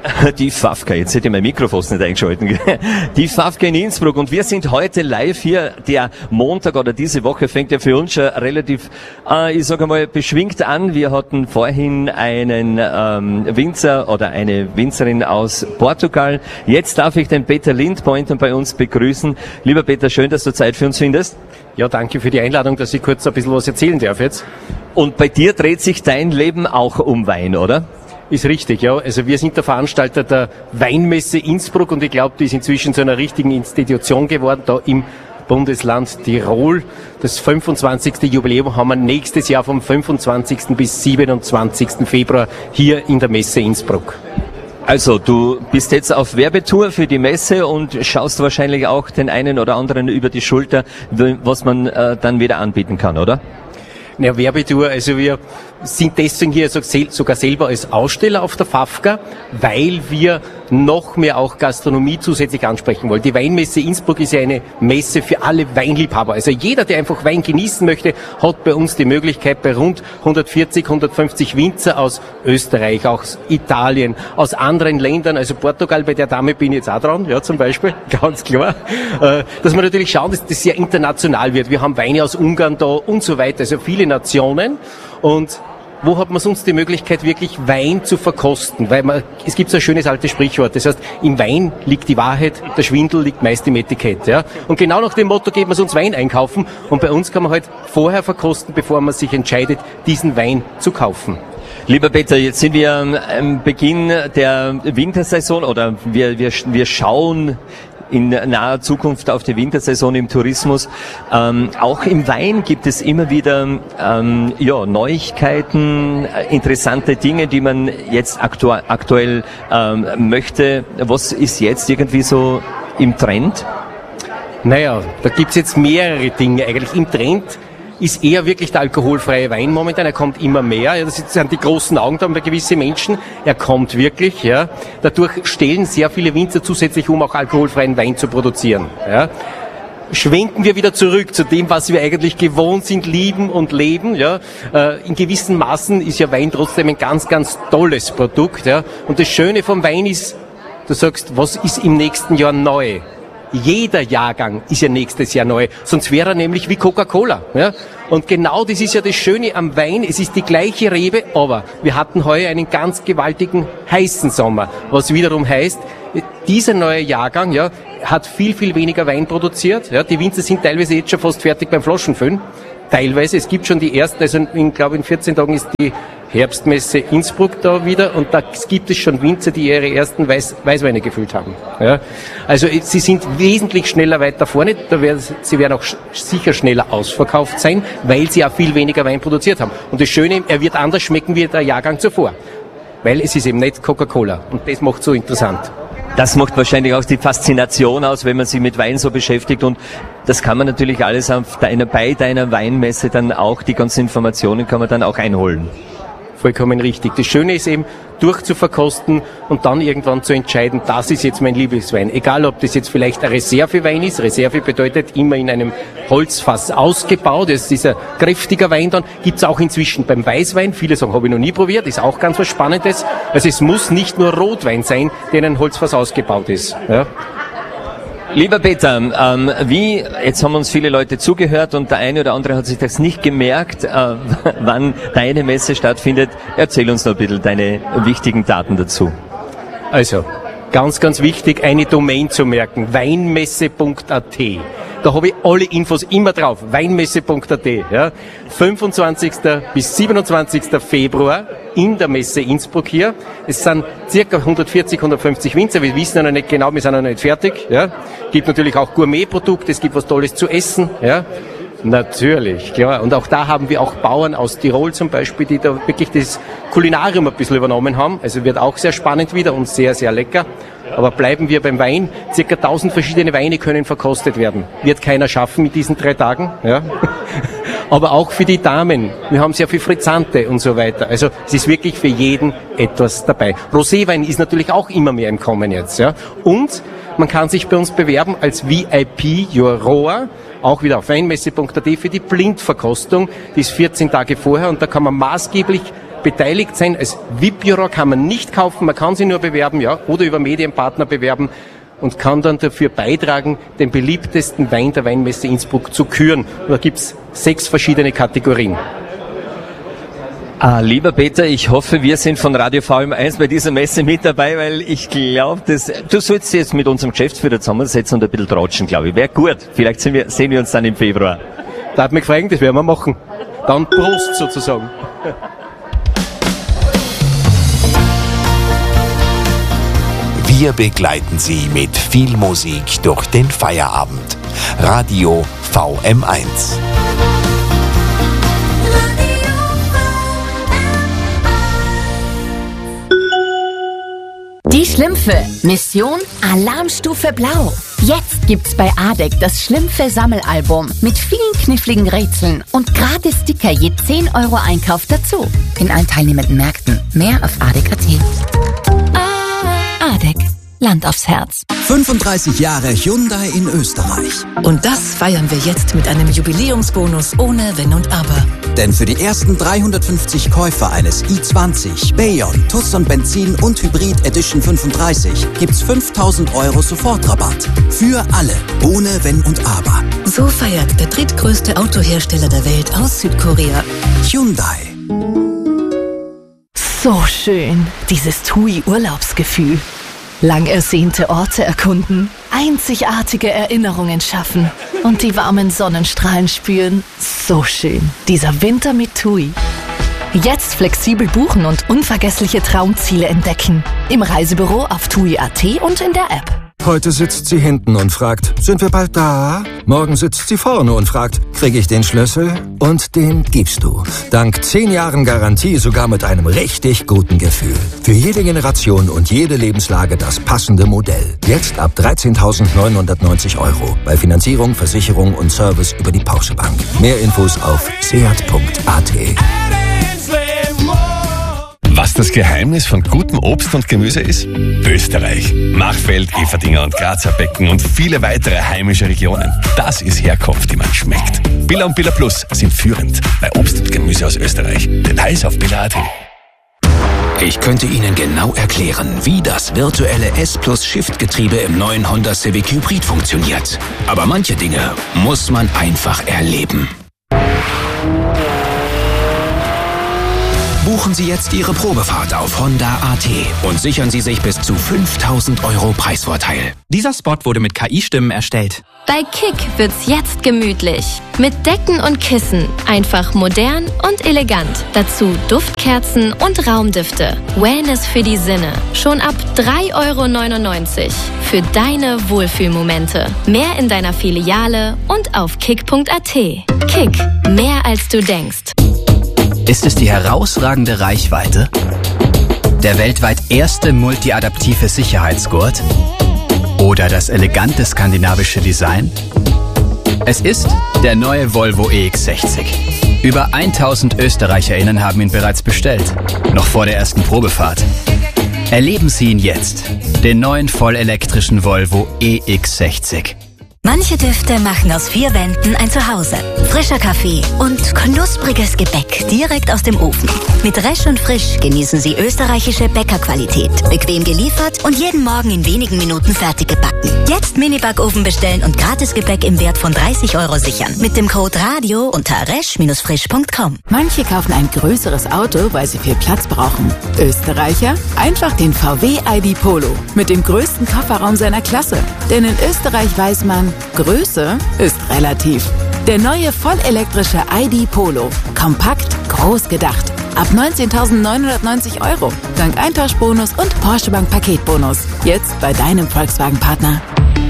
Die Fafka, jetzt hätte ich mein Mikrofon nicht eingeschalten. Die Fafka in Innsbruck und wir sind heute live hier. Der Montag oder diese Woche fängt ja für uns schon relativ, ich sage mal, beschwingt an. Wir hatten vorhin einen Winzer oder eine Winzerin aus Portugal. Jetzt darf ich den Peter Lindpointer bei uns begrüßen. Lieber Peter, schön, dass du Zeit für uns findest. Ja, danke für die Einladung, dass ich kurz ein bisschen was erzählen darf jetzt. Und bei dir dreht sich dein Leben auch um Wein, oder? Ist richtig, ja. Also wir sind der Veranstalter der Weinmesse Innsbruck und ich glaube, die ist inzwischen zu einer richtigen Institution geworden, da im Bundesland Tirol. Das 25. Jubiläum haben wir nächstes Jahr vom 25. bis 27. Februar hier in der Messe Innsbruck. Also, du bist jetzt auf Werbetour für die Messe und schaust wahrscheinlich auch den einen oder anderen über die Schulter, was man dann wieder anbieten kann, oder? Ja, Werbetour, also wir sind deswegen hier sogar selber als Aussteller auf der Fafka, weil wir noch mehr auch Gastronomie zusätzlich ansprechen wollen. Die Weinmesse Innsbruck ist ja eine Messe für alle Weinliebhaber. Also jeder, der einfach Wein genießen möchte, hat bei uns die Möglichkeit, bei rund 140, 150 Winzer aus Österreich, aus Italien, aus anderen Ländern, also Portugal, bei der Dame bin ich jetzt auch dran, ja, zum Beispiel, ganz klar, dass wir natürlich schauen, dass das sehr international wird. Wir haben Weine aus Ungarn da und so weiter, also viele Nationen. Und wo hat man sonst die Möglichkeit, wirklich Wein zu verkosten? Weil es gibt so ein schönes altes Sprichwort, das heißt, im Wein liegt die Wahrheit, der Schwindel liegt meist im Etikett. Ja? Und genau nach dem Motto geht man sonst Wein einkaufen und bei uns kann man halt vorher verkosten, bevor man sich entscheidet, diesen Wein zu kaufen. Lieber Peter, jetzt sind wir am Beginn der Wintersaison oder wir schauen in naher Zukunft auf die Wintersaison im Tourismus. Auch im Wein gibt es immer wieder Neuigkeiten, interessante Dinge, die man jetzt aktuell möchte. Was ist jetzt irgendwie so im Trend? Naja, da gibt's jetzt mehrere Dinge eigentlich. Im Trend ist eher wirklich der alkoholfreie Wein momentan. Er kommt immer mehr. Ja, das sind die großen Augen da bei gewissen Menschen. Er kommt wirklich. Ja. Dadurch stellen sehr viele Winzer zusätzlich um, auch alkoholfreien Wein zu produzieren. Ja. Schwenken wir wieder zurück zu dem, was wir eigentlich gewohnt sind, lieben und leben. Ja. In gewissen Maßen ist ja Wein trotzdem ein ganz, ganz tolles Produkt. Ja. Und das Schöne vom Wein ist, du sagst, was ist im nächsten Jahr neu? Jeder Jahrgang ist ja nächstes Jahr neu, sonst wäre er nämlich wie Coca-Cola. Ja? Und genau das ist ja das Schöne am Wein, es ist die gleiche Rebe, aber wir hatten heuer einen ganz gewaltigen heißen Sommer, was wiederum heißt, dieser neue Jahrgang hat viel, viel weniger Wein produziert. Ja? Die Winzer sind teilweise jetzt schon fast fertig beim Flaschenfüllen. Teilweise, es gibt schon die ersten, also in 14 Tagen ist die Herbstmesse Innsbruck da wieder und da gibt es schon Winzer, die ihre ersten Weißweine gefüllt haben. Ja. Also sie sind wesentlich schneller weiter vorne, sie werden auch sicher schneller ausverkauft sein, weil sie auch viel weniger Wein produziert haben. Und das Schöne, er wird anders schmecken wie der Jahrgang zuvor, weil es ist eben nicht Coca-Cola und das macht so interessant. Das macht wahrscheinlich auch die Faszination aus, wenn man sich mit Wein so beschäftigt und das kann man natürlich alles bei deiner Weinmesse dann auch, die ganzen Informationen kann man dann auch einholen. Vollkommen richtig. Das Schöne ist eben, durchzuverkosten und dann irgendwann zu entscheiden, das ist jetzt mein Lieblingswein. Egal, ob das jetzt vielleicht ein Reservewein ist. Reserve bedeutet immer in einem Holzfass ausgebaut. Das ist dieser kräftiger Wein dann. Gibt's auch inzwischen beim Weißwein. Viele sagen, habe ich noch nie probiert. Ist auch ganz was Spannendes. Also es muss nicht nur Rotwein sein, der in einem Holzfass ausgebaut ist. Ja. Lieber Peter, jetzt haben uns viele Leute zugehört und der eine oder andere hat sich das nicht gemerkt, wann deine Messe stattfindet. Erzähl uns noch ein bisschen deine wichtigen Daten dazu. Also, ganz, ganz wichtig, eine Domain zu merken, weinmesse.at. Da habe ich alle Infos immer drauf, weinmesse.at. Ja. 25. bis 27. Februar in der Messe Innsbruck hier. Es sind circa 140, 150 Winzer. Wir wissen ja noch nicht genau, wir sind noch nicht fertig. Ja. Gibt natürlich auch Gourmetprodukte, es gibt was Tolles zu essen. Ja. Natürlich, klar. Und auch da haben wir auch Bauern aus Tirol zum Beispiel, die da wirklich das Kulinarium ein bisschen übernommen haben. Also wird auch sehr spannend wieder und sehr, sehr lecker. Aber bleiben wir beim Wein. Circa 1000 verschiedene Weine können verkostet werden. Wird keiner schaffen mit diesen 3 Tagen. Ja. Aber auch für die Damen. Wir haben sehr viel Frizzante und so weiter. Also es ist wirklich für jeden etwas dabei. Roséwein ist natürlich auch immer mehr im Kommen jetzt. Ja. Und man kann sich bei uns bewerben als VIP-Juror. Auch wieder auf weinmesse.at für die Blindverkostung. Die ist 14 Tage vorher und da kann man maßgeblich beteiligt sein. Als VIP-Juror kann man nicht kaufen, man kann sich nur bewerben, ja, oder über Medienpartner bewerben und kann dann dafür beitragen, den beliebtesten Wein der Weinmesse Innsbruck zu küren. Und da gibt's 6 verschiedene Kategorien. Lieber Peter, ich hoffe, wir sind von Radio VM1 bei dieser Messe mit dabei, weil ich glaube, du sollst jetzt mit unserem Geschäftsführer zusammensetzen und ein bisschen tratschen, glaube ich. Wäre gut. Vielleicht sehen wir uns dann im Februar. Darf mich fragen, das werden wir machen. Dann Prost sozusagen. Wir begleiten Sie mit viel Musik durch den Feierabend. Radio VM1. Die Schlümpfe. Mission Alarmstufe Blau. Jetzt gibt's bei ADEC das Schlümpfe-Sammelalbum mit vielen kniffligen Rätseln und gratis Sticker je 10 € Einkauf dazu. In allen teilnehmenden Märkten. Mehr auf adec.at. ADEC. Land aufs Herz. 35 Jahre Hyundai in Österreich. Und das feiern wir jetzt mit einem Jubiläumsbonus ohne Wenn und Aber. Denn für die ersten 350 Käufer eines i20, Bayon, Tucson Benzin und Hybrid Edition 35 gibt's 5.000 € Sofortrabatt. Für alle, ohne Wenn und Aber. So feiert der drittgrößte Autohersteller der Welt aus Südkorea. Hyundai. So schön, dieses TUI-Urlaubsgefühl. Lang ersehnte Orte erkunden, einzigartige Erinnerungen schaffen und die warmen Sonnenstrahlen spüren. So schön, dieser Winter mit TUI. Jetzt flexibel buchen und unvergessliche Traumziele entdecken. Im Reisebüro auf TUI.at und in der App. Heute sitzt sie hinten und fragt, sind wir bald da? Morgen sitzt sie vorne und fragt, kriege ich den Schlüssel? Und den gibst du. Dank 10 Jahren Garantie sogar mit einem richtig guten Gefühl. Für jede Generation und jede Lebenslage das passende Modell. Jetzt ab 13.990 €. Bei Finanzierung, Versicherung und Service über die Porsche Bank. Mehr Infos auf seat.at. Was das Geheimnis von gutem Obst und Gemüse ist? Österreich. Machfeld, Everdinger und Grazer Becken und viele weitere heimische Regionen. Das ist Herkunft, die man schmeckt. Billa und Billa Plus sind führend bei Obst und Gemüse aus Österreich. Details auf billa.at. Ich könnte Ihnen genau erklären, wie das virtuelle S+-Shift-Getriebe im neuen Honda Civic Hybrid funktioniert. Aber manche Dinge muss man einfach erleben. Buchen Sie jetzt Ihre Probefahrt auf Honda.at und sichern Sie sich bis zu 5.000 € Preisvorteil. Dieser Spot wurde mit KI-Stimmen erstellt. Bei Kick wird's jetzt gemütlich. Mit Decken und Kissen. Einfach modern und elegant. Dazu Duftkerzen und Raumdüfte. Wellness für die Sinne. Schon ab 3,99 € für deine Wohlfühlmomente. Mehr in deiner Filiale und auf kick.at. Kick. Mehr als du denkst. Ist es die herausragende Reichweite? Der weltweit erste multiadaptive Sicherheitsgurt? Oder das elegante skandinavische Design? Es ist der neue Volvo EX60. Über 1000 ÖsterreicherInnen haben ihn bereits bestellt, noch vor der ersten Probefahrt. Erleben Sie ihn jetzt, den neuen vollelektrischen Volvo EX60. Manche Düfte machen aus 4 Wänden ein Zuhause. Frischer Kaffee und knuspriges Gebäck direkt aus dem Ofen. Mit Resch und Frisch genießen Sie österreichische Bäckerqualität. Bequem geliefert und jeden Morgen in wenigen Minuten fertig gebacken. Jetzt Mini-Backofen bestellen und Gratisgebäck im Wert von 30 € sichern. Mit dem Code RADIO unter resch-frisch.com. Manche kaufen ein größeres Auto, weil sie viel Platz brauchen. Österreicher? Einfach den VW ID Polo. Mit dem größten Kofferraum seiner Klasse. Denn in Österreich weiß man, Größe ist relativ. Der neue vollelektrische ID Polo. Kompakt, groß gedacht. Ab 19.990 €. Dank Eintauschbonus und Porsche Bank Paketbonus. Jetzt bei deinem Volkswagen-Partner.